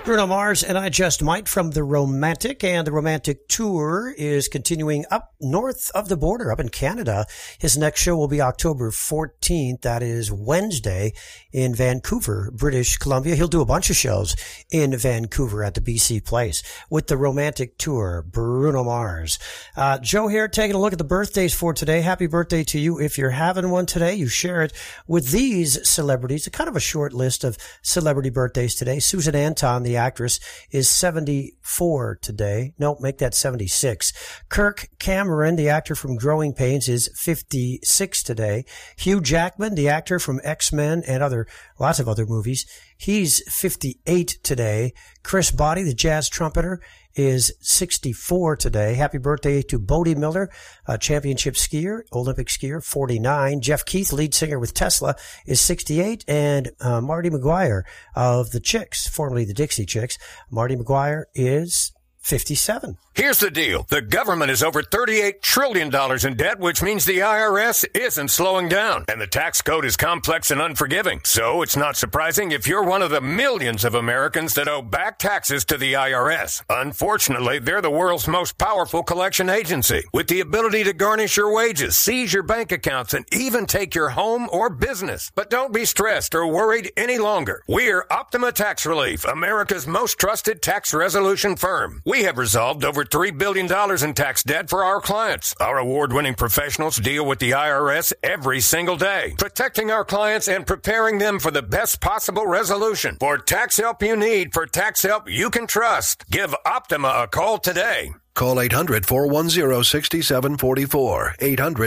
Bruno Mars and I Just Might from The Romantic, and The Romantic Tour is continuing up north of the border, up in Canada. His next show will be October 14th. That is Wednesday in Vancouver, British Columbia. He'll do a bunch of shows in Vancouver at the BC Place with The Romantic Tour, Bruno Mars. Joe here taking a look at the birthdays for today. Happy birthday to you. If you're having one today, you share it with these celebrities. A kind of a short list of celebrity birthdays today. Susan Anton, the actress, is 74 today. No, make that 76. Kirk Cameron, the actor from Growing Pains, is 56 today. Hugh Jackman, the actor from X-Men and lots of other movies, he's 58 today. Chris Botti, the jazz trumpeter, is 64 today. Happy birthday to Bodie Miller, a championship skier, Olympic skier, 49. Jeff Keith, lead singer with Tesla, is 68. And Marty McGuire of the Chicks, formerly the Dixie Chicks, Marty McGuire is 57. Here's the deal. The government is over $38 trillion in debt, which means the IRS isn't slowing down. And the tax code is complex and unforgiving. So it's not surprising if you're one of the millions of Americans that owe back taxes to the IRS. Unfortunately, they're the world's most powerful collection agency, with the ability to garnish your wages, seize your bank accounts, and even take your home or business. But don't be stressed or worried any longer. We're Optima Tax Relief, America's most trusted tax resolution firm. We have resolved over $3 billion in tax debt for our clients. Our award-winning professionals deal with the IRS every single day, protecting our clients and preparing them for the best possible resolution. For tax help you need, for tax help you can trust, give Optima a call today. Call 800-410-6744.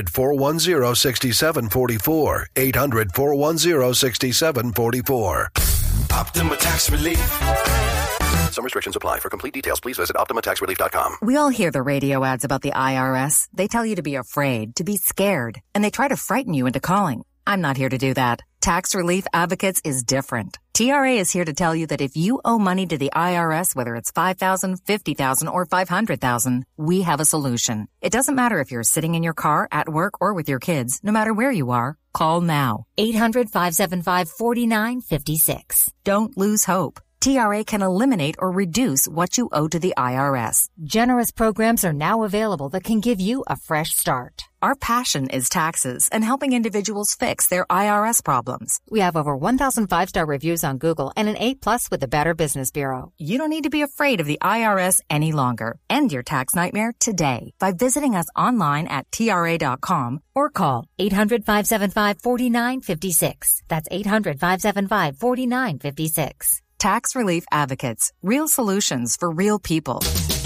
800-410-6744. 800-410-6744. Optima Tax Relief. Some restrictions apply. For complete details, please visit OptimaTaxRelief.com. We all hear the radio ads about the IRS. They tell you to be afraid, to be scared, and they try to frighten you into calling. I'm not here to do that. Tax Relief Advocates is different. TRA is here to tell you that if you owe money to the IRS, whether it's $5,000, $50,000, or $500,000, we have a solution. It doesn't matter if you're sitting in your car, at work, or with your kids. No matter where you are, call now. 800-575-4956. Don't lose hope. TRA can eliminate or reduce what you owe to the IRS. Generous programs are now available that can give you a fresh start. Our passion is taxes and helping individuals fix their IRS problems. We have over 1,000 5-star reviews on Google and an A+ with the Better Business Bureau. You don't need to be afraid of the IRS any longer. End your tax nightmare today by visiting us online at TRA.com or call 800-575-4956. That's 800-575-4956. Tax Relief Advocates. Real solutions for real people.